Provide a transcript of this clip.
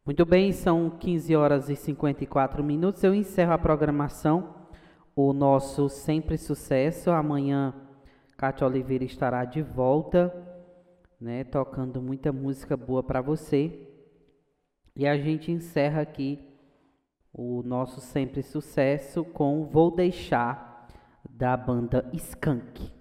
Muito bem, são 15 horas e 54 minutos. Eu encerro a programação, o nosso Sempre Sucesso. Amanhã, Cátia Oliveira estará de volta, né, tocando muita música boa para você. E a gente encerra aqui o nosso Sempre Sucesso com Vou Deixar, da banda Skank.